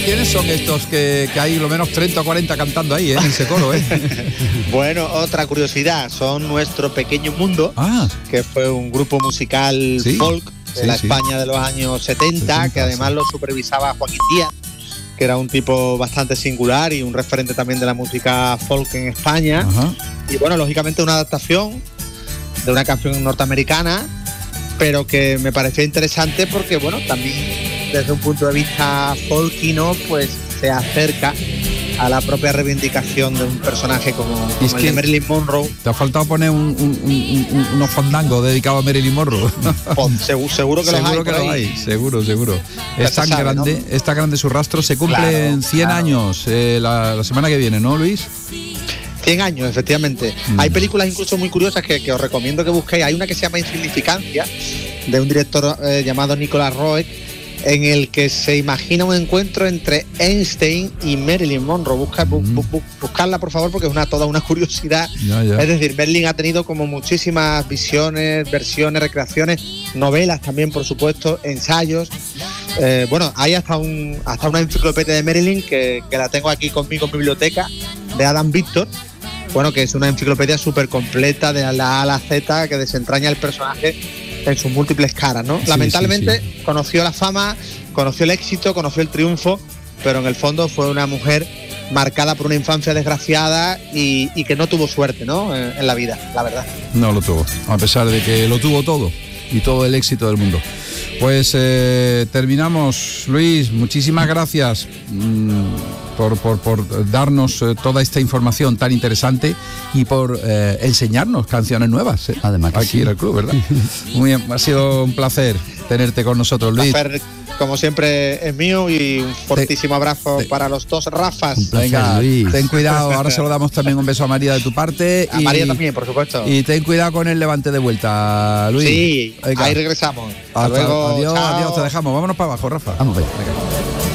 ¿Quiénes son estos que hay lo menos 30 o 40 cantando ahí, en ese coro, Bueno, otra curiosidad, son Nuestro Pequeño Mundo, que fue un grupo musical folk de la España de los años 70, que además lo supervisaba Joaquín Díaz, que era un tipo bastante singular y un referente también de la música folk en España. Y bueno, lógicamente una adaptación de una canción norteamericana, pero que me pareció interesante porque, bueno, también desde un punto de vista folkino, pues se acerca a la propia reivindicación de un personaje como el de Marilyn Monroe. Te ha faltado poner unos fandangos dedicados a Marilyn Monroe. Seguro que los hay. Seguro. Es tan grande, ¿no? Es tan grande su rastro. Se cumplen 100 años la semana que viene, ¿no, Luis? 100 años, efectivamente. Hay películas incluso muy curiosas que os recomiendo que busquéis. Hay una que se llama Insignificancia, de un director llamado Nicholas Roeg, en el que se imagina un encuentro entre Einstein y Marilyn Monroe. Buscarla, por favor, porque es toda una curiosidad. Ya. Es decir, Marilyn ha tenido como muchísimas visiones, versiones, recreaciones, novelas también, por supuesto, ensayos. Bueno, hay hasta una enciclopedia de Marilyn que la tengo aquí conmigo en mi biblioteca, de Adam Victor. Bueno, que es una enciclopedia súper completa de la A a la Z, que desentraña el personaje en sus múltiples caras, ¿no? Lamentablemente conoció la fama, conoció el éxito, conoció el triunfo, pero en el fondo fue una mujer marcada por una infancia desgraciada y que no tuvo suerte, ¿no? En la vida, la verdad. No lo tuvo, a pesar de que lo tuvo todo y todo el éxito del mundo. Pues terminamos, Luis, muchísimas gracias por darnos toda esta información tan interesante y por enseñarnos canciones nuevas, además aquí en el club, ¿verdad? Muy bien, ha sido un placer tenerte con nosotros, Luis. Placer, como siempre, es mío, y un fortísimo abrazo para los dos Rafas. Venga, Luis, ten cuidado, ahora se lo damos también un beso a María de tu parte. A María también, por supuesto. Y ten cuidado con el levante de vuelta, Luis. Sí, venga. Ahí regresamos. Hasta luego. Adiós, te dejamos. Vámonos para abajo, Rafa. Vamos, venga.